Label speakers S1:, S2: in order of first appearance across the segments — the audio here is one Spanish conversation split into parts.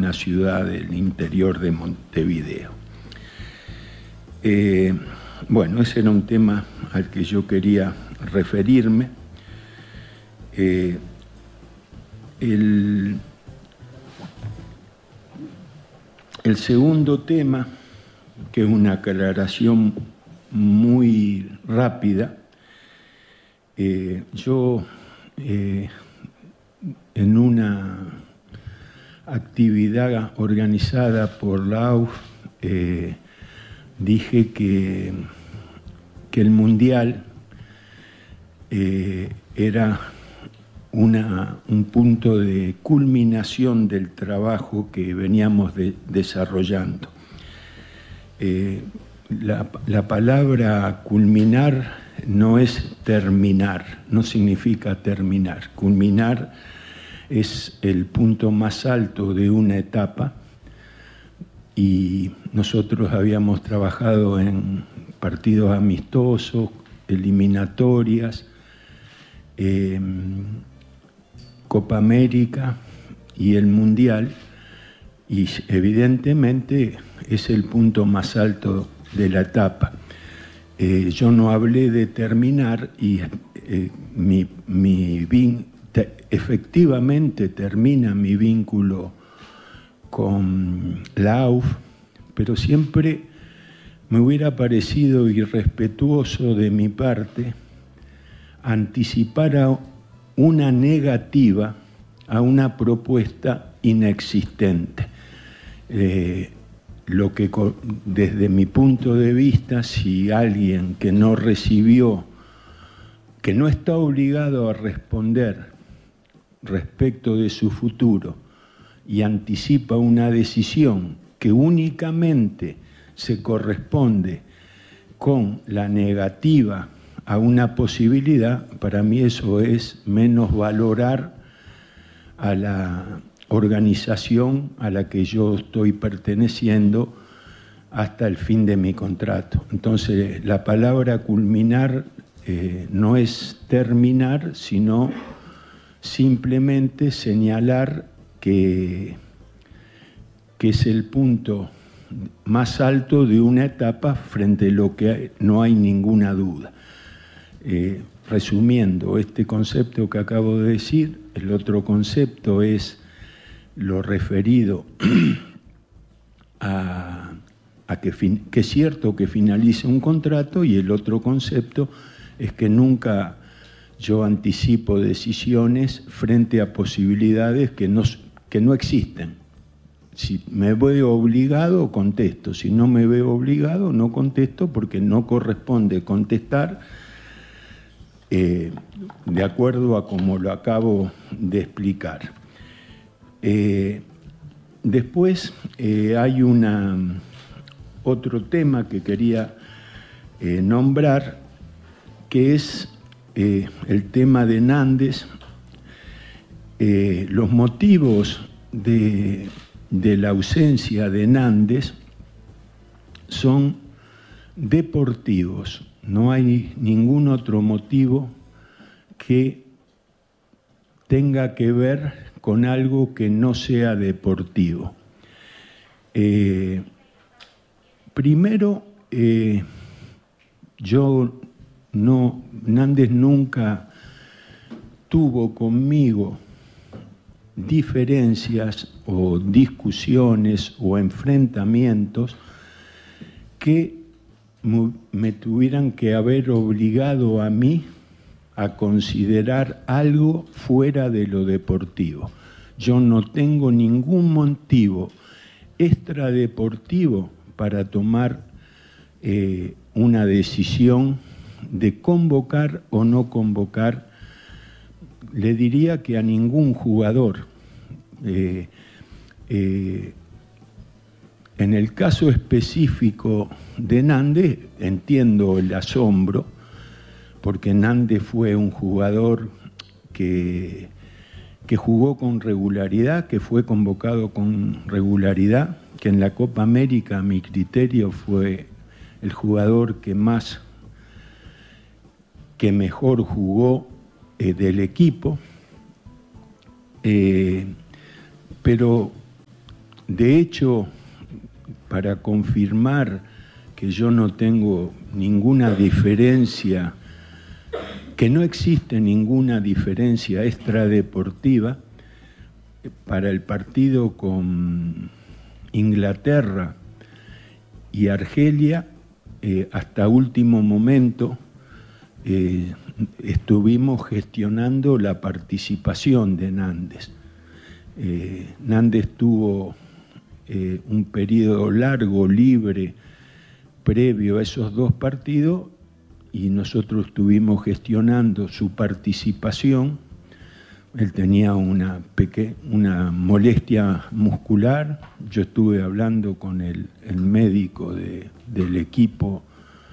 S1: una ciudad del interior de Montevideo. Bueno, ese era un tema al que yo quería referirme. El segundo tema, que es una aclaración muy rápida, yo en una actividad organizada por la AUF dije que el Mundial era un punto de culminación del trabajo que veníamos desarrollando. La palabra culminar no es terminar, no significa terminar. Culminar es el punto más alto de una etapa y nosotros habíamos trabajado en partidos amistosos, eliminatorias, Copa América y el Mundial, y evidentemente es el punto más alto de la etapa. Yo no hablé de terminar y efectivamente termina mi vínculo con la AUF, pero siempre me hubiera parecido irrespetuoso de mi parte anticipar a una negativa a una propuesta inexistente. Lo que desde mi punto de vista, si alguien que no recibió, que no está obligado a responder respecto de su futuro y anticipa una decisión que únicamente se corresponde con la negativa a una posibilidad, para mí eso es menos valorar a la organización a la que yo estoy perteneciendo hasta el fin de mi contrato. Entonces, la palabra culminar no es terminar, sino simplemente señalar que es el punto más alto de una etapa frente a lo que no hay ninguna duda. Resumiendo este concepto que acabo de decir, el otro concepto es lo referido a que es cierto que finalice un contrato, y el otro concepto es que nunca yo anticipo decisiones frente a posibilidades que no existen. Si me veo obligado, contesto. Si no me veo obligado, no contesto, porque no corresponde contestar de acuerdo a como lo acabo de explicar. Después hay otro tema que quería nombrar, que es el tema de Nández. Los motivos de la ausencia de Nández son deportivos. No hay ningún otro motivo que tenga que ver con algo que no sea deportivo. Primero, Nández nunca tuvo conmigo diferencias o discusiones o enfrentamientos que me tuvieran que haber obligado a mí a considerar algo fuera de lo deportivo. Yo no tengo ningún motivo extradeportivo para tomar una decisión de convocar o no convocar. Le diría que a ningún jugador. En el caso específico de Nández, entiendo el asombro, porque Nández fue un jugador que jugó con regularidad, que fue convocado con regularidad, que en la Copa América, a mi criterio, fue el jugador que mejor jugó del equipo, pero De hecho, para confirmar que yo no tengo ninguna diferencia, que no existe ninguna diferencia extradeportiva, para el partido con Inglaterra y Argelia, hasta último momento estuvimos gestionando la participación de Nández. Nández tuvo un periodo largo, libre, previo a esos dos partidos, y nosotros estuvimos gestionando su participación. Él tenía una molestia muscular. Yo estuve hablando con el médico del equipo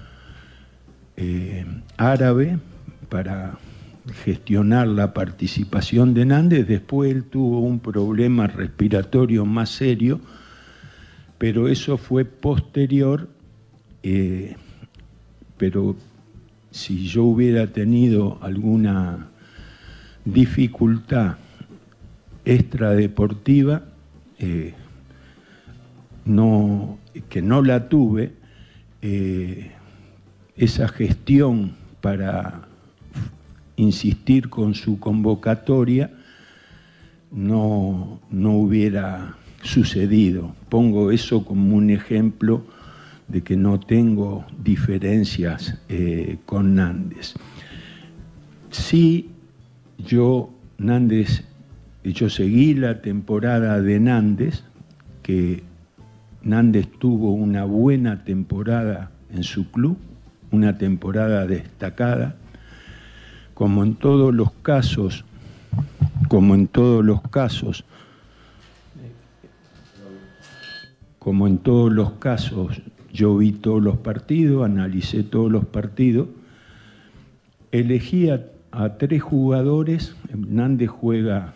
S1: árabe para gestionar la participación de Nández. Después él tuvo un problema respiratorio más serio, pero eso fue posterior. Pero si yo hubiera tenido alguna dificultad extradeportiva, que no la tuve, esa gestión para insistir con su convocatoria no hubiera sucedido. Pongo eso como un ejemplo de que no tengo diferencias con Nández. Sí, yo seguí la temporada de Nández, que Nández tuvo una buena temporada en su club, una temporada destacada, como en todos los casos, yo vi todos los partidos, analicé todos los partidos, elegí a 3 jugadores. Nández juega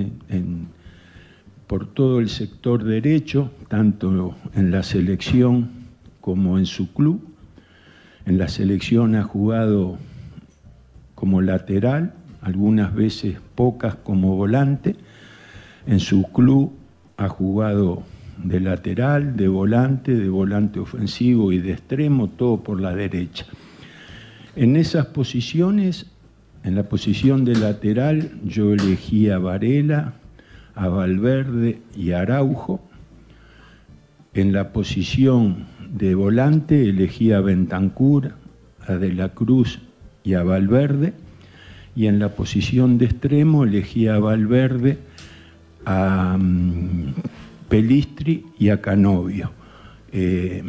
S1: por todo el sector derecho, tanto en la selección como en su club. En la selección ha jugado como lateral, algunas veces pocas como volante. En su club ha jugado de lateral, de volante ofensivo y de extremo, todo por la derecha. En esas posiciones, en la posición de lateral, yo elegí a Varela, a Valverde y a Araujo. En la posición de volante elegí a Bentancur, a De la Cruz y a Valverde. Y en la posición de extremo elegí a Valverde, a Pelistri y a Canovio. Es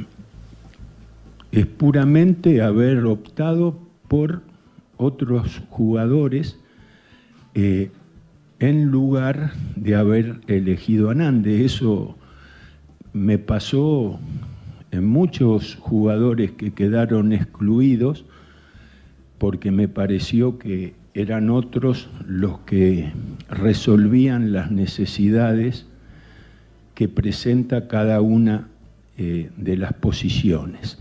S1: puramente haber optado por otros jugadores en lugar de haber elegido a Nández. Eso me pasó en muchos jugadores que quedaron excluidos, porque me pareció que eran otros los que resolvían las necesidades que presenta cada una de las posiciones.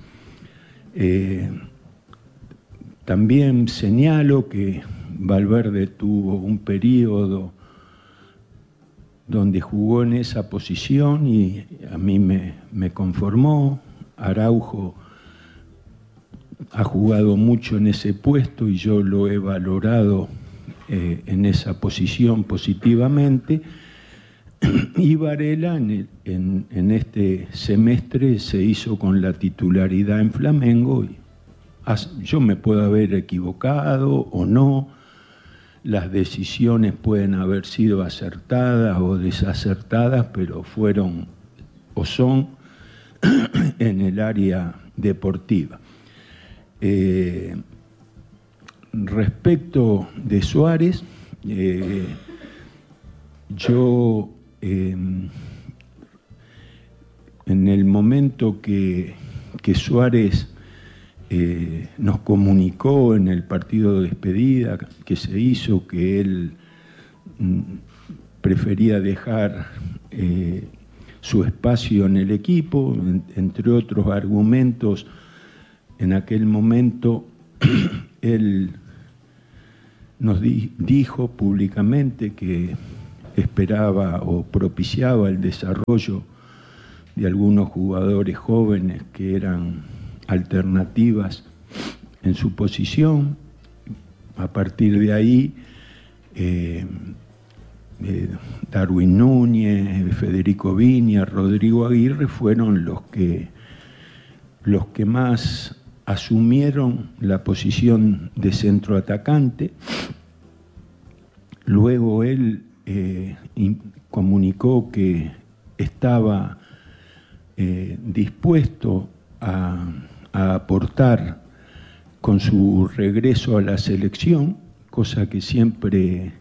S1: También señalo que Valverde tuvo un periodo donde jugó en esa posición y a mí me conformó. Araujo ha jugado mucho en ese puesto y yo lo he valorado en esa posición positivamente. Y Varela en este semestre se hizo con la titularidad en Flamengo. Y yo me puedo haber equivocado o no, las decisiones pueden haber sido acertadas o desacertadas, pero fueron o son en el área deportiva. Respecto de Suárez, yo en el momento que Suárez nos comunicó en el partido de despedida que se hizo que él prefería dejar su espacio en el equipo, entre otros argumentos, en aquel momento él nos dijo públicamente que esperaba o propiciaba el desarrollo de algunos jugadores jóvenes que eran alternativas en su posición. A partir de ahí, Darwin Núñez, Federico Viña, Rodrigo Aguirre fueron los que más asumieron la posición de centroatacante. Luego él comunicó que estaba dispuesto a aportar con su regreso a la selección, cosa que siempre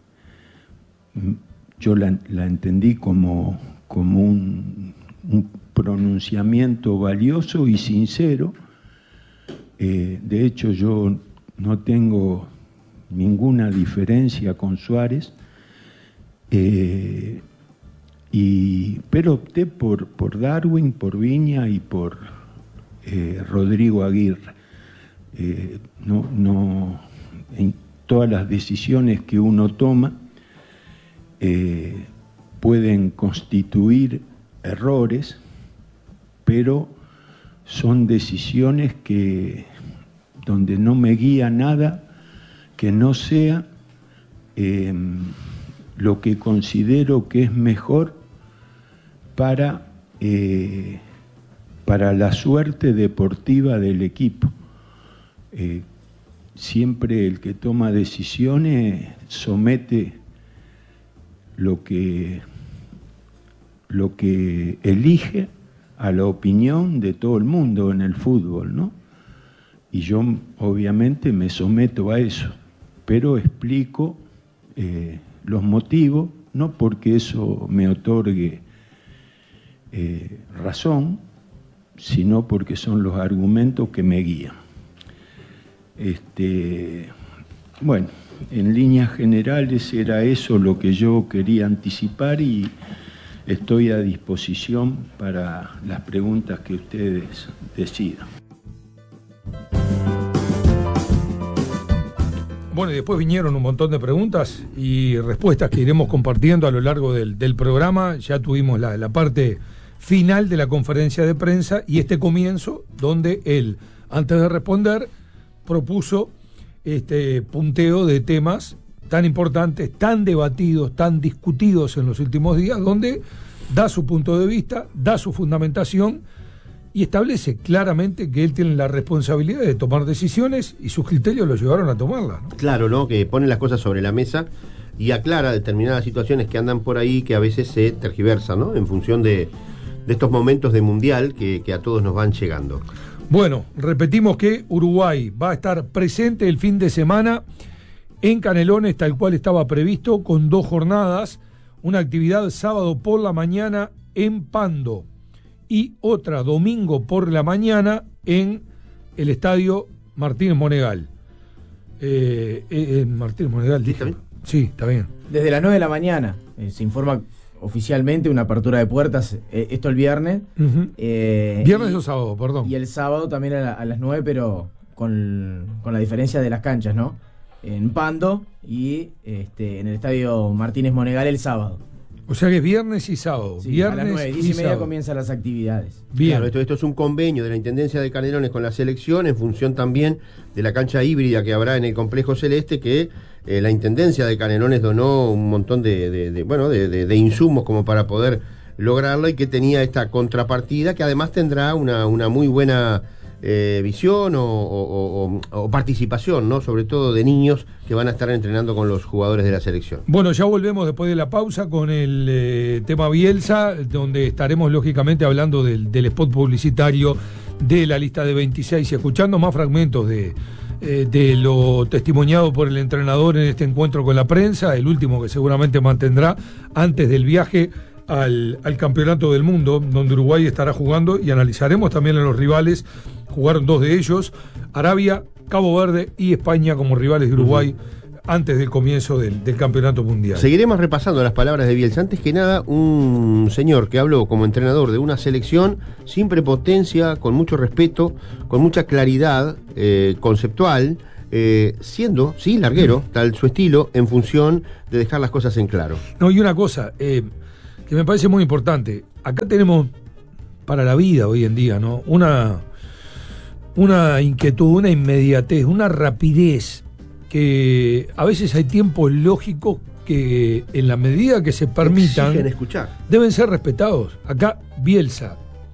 S1: yo la entendí como un pronunciamiento valioso y sincero. De hecho, yo no tengo ninguna diferencia con Suárez, pero opté por Darwin, por Viña y por Rodrigo Aguirre. No, en todas las decisiones que uno toma pueden constituir errores, pero son decisiones donde no me guía nada que no sea lo que considero que es mejor para la suerte deportiva del equipo. Siempre el que toma decisiones somete lo que elige a la opinión de todo el mundo en el fútbol, ¿no? Y yo obviamente me someto a eso, pero explico los motivos, no porque eso me otorgue razón, sino porque son los argumentos que me guían. Bueno, en líneas generales era eso lo que yo quería anticipar y estoy a disposición para las preguntas que ustedes decidan.
S2: Bueno, y después vinieron un montón de preguntas y respuestas que iremos compartiendo a lo largo del programa. Ya tuvimos la parte final de la conferencia de prensa y este comienzo donde él, antes de responder, propuso este punteo de temas tan importantes, tan debatidos, tan discutidos en los últimos días, donde da su punto de vista, da su fundamentación y establece claramente que él tiene la responsabilidad de tomar decisiones y sus criterios lo llevaron a tomarlas, ¿no? Claro, ¿no? Que pone las cosas sobre la mesa y aclara determinadas situaciones que andan por ahí que a veces se tergiversan, ¿no? En función de estos momentos de mundial que a todos nos van llegando. Bueno, repetimos que Uruguay va a estar presente el fin de semana en Canelones, tal cual estaba previsto, con 2 jornadas, una actividad sábado por la mañana en Pando y otra domingo por la mañana en el estadio Martínez Monegal. Martínez Monegal, ¿sí, está bien? Sí, está bien.
S3: Desde las 9 de la mañana se informa oficialmente una apertura de puertas, esto el viernes. Uh-huh.
S2: Viernes o sábado, perdón.
S3: Y el sábado también a las 9, pero con la diferencia de las canchas, ¿no? En Pando y en el estadio Martínez Monegal el sábado.
S2: O sea que viernes y sábado.
S3: Sí,
S2: viernes
S3: a las 9, 10:30 comienzan las actividades.
S4: Bien. Claro, esto es un convenio de la Intendencia de Canelones con la selección en función también de la cancha híbrida que habrá en el Complejo Celeste, que la Intendencia de Canelones donó un montón de insumos como para poder lograrlo y que tenía esta contrapartida que además tendrá una muy buena visión o participación, ¿no? Sobre todo de niños que van a estar entrenando con los jugadores de la selección.
S2: Bueno, ya volvemos después de la pausa con el tema Bielsa, donde estaremos lógicamente hablando del spot publicitario de la lista de 26 y escuchando más fragmentos de lo testimoniado por el entrenador en este encuentro con la prensa, el último que seguramente mantendrá antes del viaje al Campeonato del Mundo, donde Uruguay estará jugando, y analizaremos también a los rivales. Jugaron 2 de ellos, Arabia, Cabo Verde y España como rivales de Uruguay antes del comienzo del Campeonato Mundial.
S4: Seguiremos repasando las palabras de Bielsa. Antes que nada, un señor que habló como entrenador de una selección sin prepotencia, con mucho respeto, con mucha claridad conceptual, siendo, sí, larguero, tal su estilo, en función de dejar las cosas en claro.
S2: No, y una cosa que me parece muy importante, acá tenemos para la vida hoy en día, ¿no? Una inquietud, una inmediatez, una rapidez, que a veces hay tiempos lógicos que en la medida que se permitan deben ser respetados. Acá Bielsa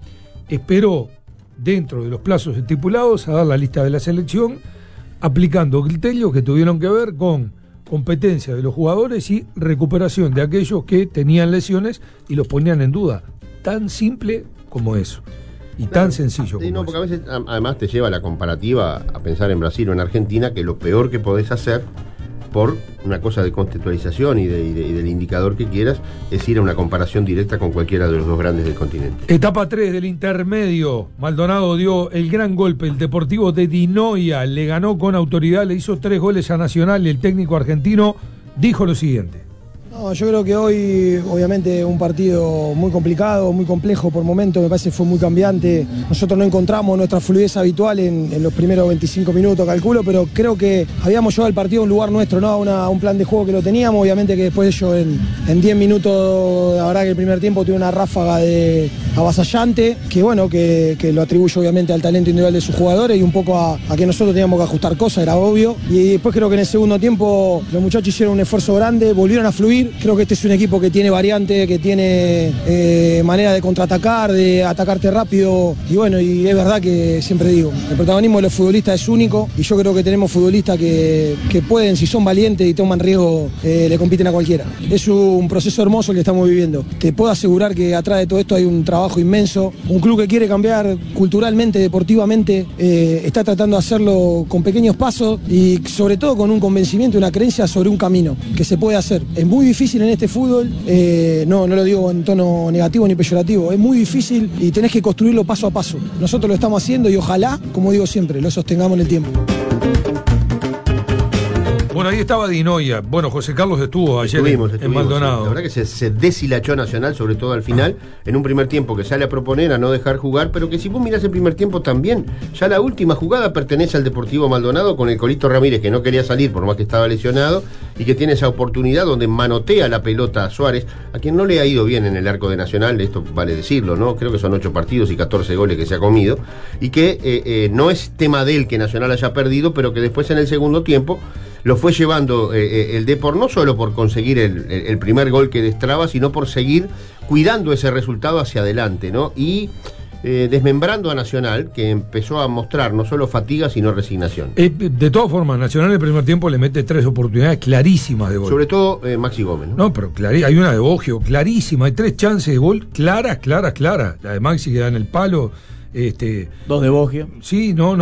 S2: esperó dentro de los plazos estipulados a dar la lista de la selección, aplicando criterios que tuvieron que ver con competencia de los jugadores y recuperación de aquellos que tenían lesiones y los ponían en duda. Tan simple como eso. Y tan sencillo como
S4: no, porque a veces además te lleva la comparativa a pensar en Brasil o en Argentina, que lo peor que podés hacer por una cosa de contextualización y del indicador que quieras es ir a una comparación directa con cualquiera de los dos grandes del continente.
S2: Etapa 3 del intermedio. Maldonado dio el gran golpe. El Deportivo de Dinoia le ganó con autoridad, le hizo 3 goles a Nacional y el técnico argentino dijo lo siguiente.
S5: No, yo creo que hoy, obviamente, un partido muy complicado, muy complejo por momentos, me parece que fue muy cambiante. Nosotros no encontramos nuestra fluidez habitual en los primeros 25 minutos, calculo, pero creo que habíamos llevado el partido a un lugar nuestro, ¿no? A un plan de juego que lo teníamos. Obviamente que después ellos en 10 minutos, la verdad que el primer tiempo tuvo una ráfaga de avasallante, que bueno, que lo atribuye obviamente al talento individual de sus jugadores y un poco a que nosotros teníamos que ajustar cosas, era obvio. Y después creo que en el segundo tiempo los muchachos hicieron un esfuerzo grande, volvieron a fluir. Creo que este es un equipo que tiene variante, que tiene manera de contraatacar, de atacarte rápido. Y bueno, y es verdad que siempre digo, el protagonismo de los futbolistas es único y yo creo que tenemos futbolistas que pueden, si son valientes y toman riesgo, le compiten a cualquiera. Es un proceso hermoso el que estamos viviendo. Te puedo asegurar que atrás de todo esto hay un trabajo inmenso. Un club que quiere cambiar culturalmente, deportivamente, está tratando de hacerlo con pequeños pasos y sobre todo con un convencimiento y una creencia sobre un camino que se puede hacer. Es muy difícil en este fútbol, no lo digo en tono negativo ni peyorativo, es muy difícil y tenés que construirlo paso a paso. Nosotros lo estamos haciendo y ojalá, como digo siempre, lo sostengamos en el tiempo.
S2: Bueno, ahí estaba Dinoia. Bueno, José Carlos estuvo ayer en Maldonado.
S4: La verdad que se deshilachó Nacional, sobre todo al final, en un primer tiempo que sale a proponer, a no dejar jugar, pero que si vos mirás el primer tiempo también, ya la última jugada pertenece al Deportivo Maldonado con el Colito Ramírez, que no quería salir por más que estaba lesionado, y que tiene esa oportunidad donde manotea la pelota a Suárez, a quien no le ha ido bien en el arco de Nacional, esto vale decirlo, ¿no? Creo que son 8 partidos y 14 goles que se ha comido, y que no es tema de él que Nacional haya perdido, pero que después en el segundo tiempo lo fue llevando el Depor, no solo por conseguir el primer gol que destraba, sino por seguir cuidando ese resultado hacia adelante, ¿no? Y desmembrando a Nacional, que empezó a mostrar no solo fatiga, sino resignación.
S2: De todas formas, Nacional en el primer tiempo le mete 3 oportunidades clarísimas de gol.
S4: Sobre todo Maxi Gómez, ¿no?
S2: No, pero hay una de Boggio, clarísima, hay 3 chances de gol, claras. La de Maxi que da en el palo.
S3: 2 de Boggio.
S2: Sí, no.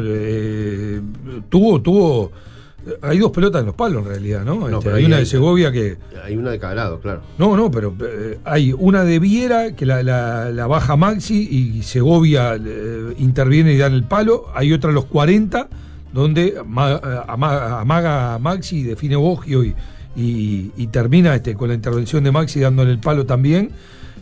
S2: Tuvo. Hay 2 pelotas en los palos en realidad, ¿no? Hay una de Segovia que...
S4: Hay una de cada lado, claro.
S2: No, pero hay una de Viera que la baja Maxi y Segovia interviene y da en el palo. Hay otra a los 40 donde amaga a Maxi, define Boggio y termina con la intervención de Maxi dándole el palo también.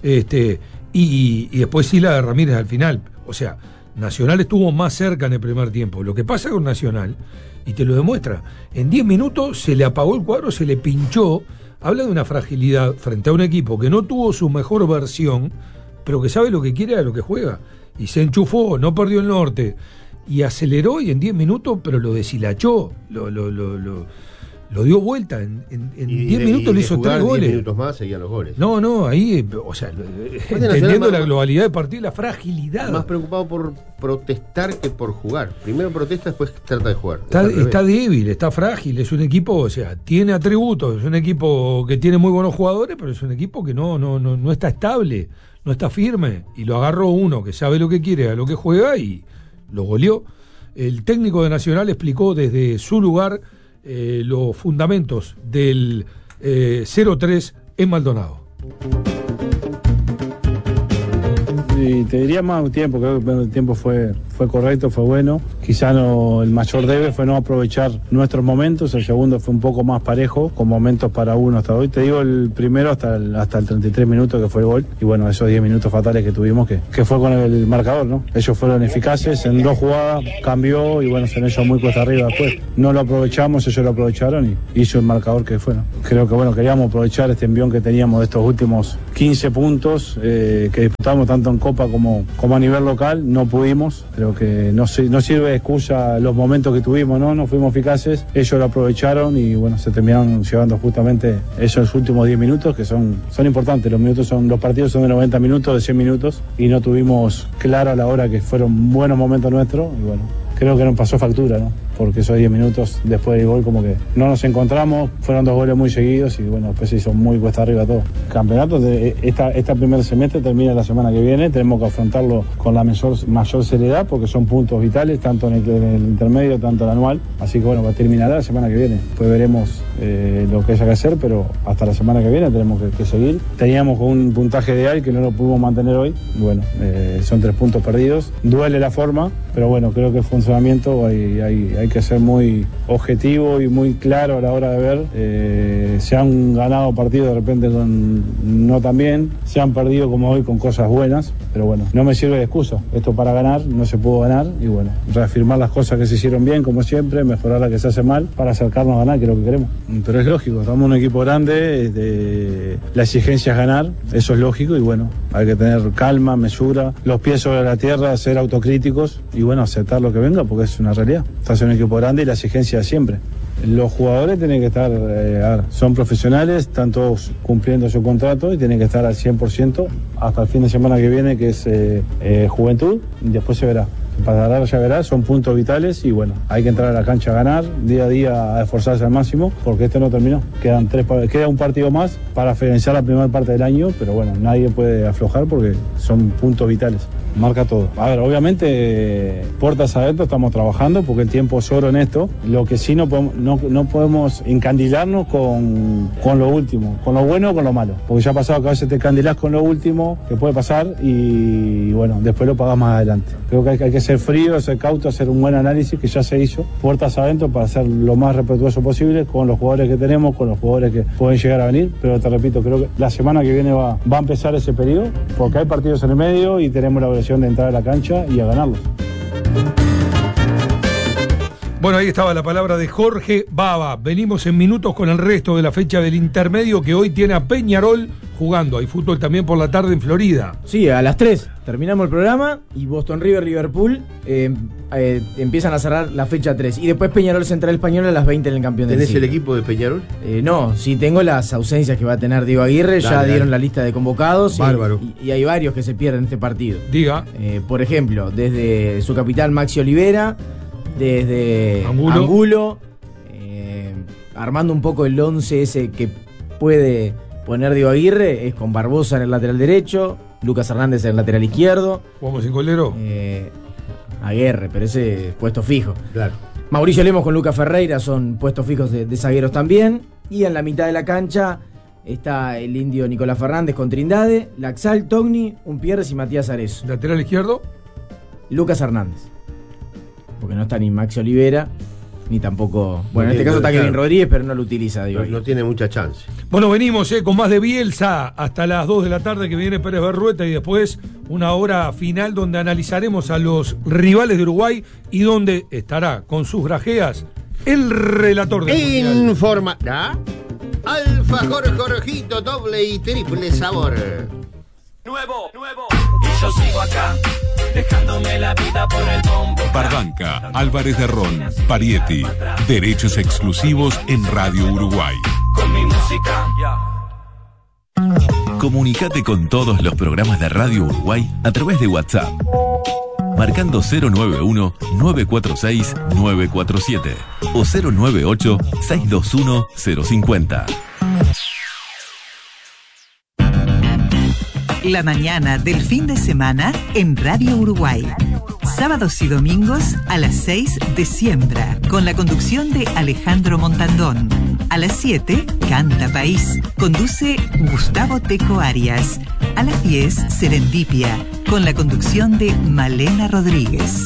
S2: Y después sí la de Ramírez al final. O sea, Nacional estuvo más cerca en el primer tiempo. Lo que pasa con Nacional, y te lo demuestra, en 10 minutos se le apagó el cuadro, se le pinchó. Habla de una fragilidad frente a un equipo que no tuvo su mejor versión, pero que sabe lo que quiere, a lo que juega. Y se enchufó, no perdió el norte. Y aceleró y en 10 minutos, pero lo deshilachó, lo dio vuelta. En 10 minutos le hizo 3 goles.
S4: 10 minutos más seguían los goles.
S2: No, ahí, o sea, entendiendo la globalidad del partido y la fragilidad.
S4: Más preocupado por protestar que por jugar. Primero protesta, después trata de jugar.
S2: Está débil, está frágil, es un equipo, o sea, tiene atributos, es un equipo que tiene muy buenos jugadores, pero es un equipo que no está estable, no está firme. Y lo agarró uno que sabe lo que quiere, a lo que juega y lo goleó. El técnico de Nacional explicó desde su lugar los fundamentos del 0-3 en Maldonado.
S6: Sí, te diría más un tiempo, creo que el tiempo fue fue correcto, fue bueno. Quizá el mayor debe fue no aprovechar nuestros momentos. El segundo fue un poco más parejo, con momentos para uno hasta hoy. Te digo, el primero hasta el 33 minutos que fue el gol. Y bueno, esos 10 minutos fatales que tuvimos, que fue con el marcador, ¿no? Ellos fueron eficaces en 2 jugadas, cambió y bueno, se nos hizo muy cuesta arriba después. No lo aprovechamos, ellos lo aprovecharon y hizo el marcador que fue, ¿no? Creo que bueno, queríamos aprovechar este envión que teníamos de estos últimos 15 puntos que disputamos tanto en Copa como a nivel local. No pudimos, creo que no sirve de excusa los momentos que tuvimos, ¿no? No fuimos eficaces, ellos lo aprovecharon y bueno, se terminaron llevando justamente esos últimos 10 minutos que son importantes. Los partidos son de 90 minutos, de 100 minutos y no tuvimos claro a la hora que fueron buenos momentos nuestros y bueno, creo que nos pasó factura, ¿no? Porque esos 10 minutos después del gol como que no nos encontramos, fueron 2 goles muy seguidos y bueno, después se hizo muy cuesta arriba todo. Campeonato, esta primer semestre termina la semana que viene, tenemos que afrontarlo con la mayor seriedad porque son puntos vitales, tanto en el intermedio, tanto en el anual, así que bueno, va a terminar la semana que viene. Después veremos lo que haya que hacer, pero hasta la semana que viene tenemos que seguir. Teníamos un puntaje ideal que no lo pudimos mantener hoy, bueno, son 3 puntos perdidos, duele la forma, pero bueno, creo que el funcionamiento hay que ser muy objetivo y muy claro a la hora de ver. Se han ganado partidos de repente no tan bien, se han perdido como hoy con cosas buenas, pero bueno, no me sirve de excusa. Esto para ganar, no se pudo ganar y bueno, reafirmar las cosas que se hicieron bien como siempre, mejorar las que se hace mal para acercarnos a ganar, que es lo que queremos. Pero es lógico, estamos en un equipo grande, la exigencia es ganar, eso es lógico y bueno, hay que tener calma, mesura, los pies sobre la tierra, ser autocríticos y bueno, aceptar lo que venga porque es una realidad. Estás en un equipo grande y la exigencia es siempre. Los jugadores tienen que estar, son profesionales, están todos cumpliendo su contrato y tienen que estar al 100% hasta el fin de semana que viene, que es Juventud, y después se verá. Para dar ya verás, son puntos vitales y bueno, hay que entrar a la cancha a ganar, día a día a esforzarse al máximo, porque esto no terminó. Queda un partido más para finalizar la primera parte del año, pero bueno, nadie puede aflojar porque son puntos vitales. Marca todo. A ver, obviamente, puertas adentro estamos trabajando porque el tiempo es oro en esto. Lo que sí no podemos encandilarnos con lo último, con lo bueno o con lo malo. Porque ya ha pasado que a veces te encandilás con lo último, que puede pasar y bueno, después lo pagás más adelante. Creo que hay que ser frío, ser cauto, hacer un buen análisis que ya se hizo, puertas adentro para ser lo más respetuoso posible con los jugadores que tenemos, con los jugadores que pueden llegar a venir. Pero te repito, creo que la semana que viene va a empezar ese periodo porque hay partidos en el medio y tenemos la obligación de entrar a la cancha y a ganarlos.
S2: Bueno, ahí estaba la palabra de Jorge Baba. Venimos en minutos con el resto de la fecha del intermedio que hoy tiene a Peñarol jugando. Hay fútbol también por la tarde en Florida.
S3: Sí, a las 3 terminamos el programa y Boston River Liverpool empiezan a cerrar la fecha 3. Y después Peñarol Central Español a las 20 en el campeón del
S4: siglo.
S3: siglo.
S4: ¿Tenés el equipo de Peñarol?
S3: No, sí tengo las ausencias que va a tener Diego Aguirre. Ya dieron la lista de convocados.
S4: Bárbaro.
S3: Y hay varios que se pierden este partido.
S2: Diga.
S3: Por ejemplo, desde su capitán Maxi Olivera, desde Angulo, armando un poco el 11 ese que puede poner Diego Aguirre, es con Barbosa en el lateral derecho, Lucas Hernández en el lateral izquierdo.
S2: ¿Jugamos sin golero?
S3: Aguirre, pero ese puesto fijo.
S4: Claro.
S3: Mauricio Lemos con Lucas Ferreira son puestos fijos de zagueros también. Y en la mitad de la cancha está el indio Nicolás Fernández con Trindade, Laxal, Togni, Umpierres y Matías Arezo.
S2: ¿Lateral izquierdo?
S3: Lucas Hernández. Porque no está ni Maxi Olivera, ni tampoco... Bueno, en este caso está Kevin Rodríguez, pero no lo utiliza, digo.
S4: No tiene mucha chance.
S2: Bueno, venimos con más de Bielsa hasta las 2 de la tarde que viene Pérez Berrueta y después una hora final donde analizaremos a los rivales de Uruguay y donde estará con sus grajeas el relator del Mundial.
S4: Informará Alfajor Jorgito, doble y triple sabor.
S7: Nuevo, y yo sigo acá, dejándome la vida por el bombo.
S8: Barbanca, Álvarez de Ron, Parietti, derechos exclusivos en Radio Uruguay.
S7: Con mi música,
S9: Comunicate con todos los programas de Radio Uruguay a través de WhatsApp. Marcando 091-946-947 o 098-621-050.
S10: La mañana del fin de semana en Radio Uruguay. Sábados y domingos a las 6 de Siembra, con la conducción de Alejandro Montandón. A las 7, Canta País. Conduce Gustavo Teco Arias. A las 10, Serendipia, con la conducción de Malena Rodríguez.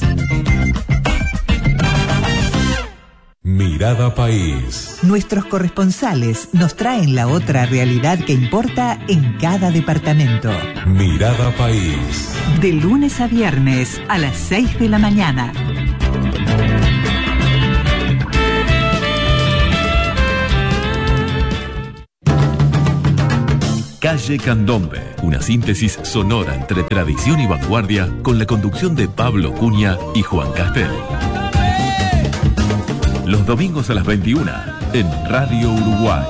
S8: Mirada País.
S10: Nuestros corresponsales nos traen la otra realidad que importa en cada departamento.
S8: Mirada País.
S10: De lunes a viernes a las 6 de la mañana.
S9: Calle Candombe, una síntesis sonora entre tradición y vanguardia con la conducción de Pablo Cunha y Juan Castel. Los domingos a las 21 en Radio Uruguay.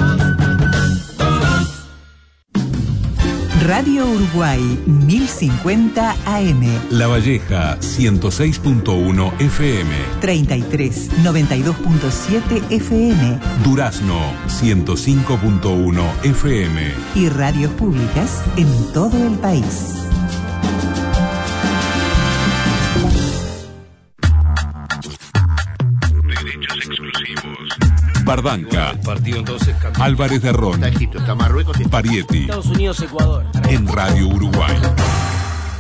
S10: Radio Uruguay 1050 AM.
S8: La Valleja 106.1 FM.
S10: 33 92.7 FM.
S8: Durazno 105.1 FM.
S10: Y radios públicas en todo el país.
S8: Derechos exclusivos. Bardanca.
S2: Partido entonces.
S8: Álvarez de Ron.
S4: Está Egipto, está Marruecos y
S8: Parietti.
S3: Estados Unidos, Ecuador.
S8: En Radio Uruguay.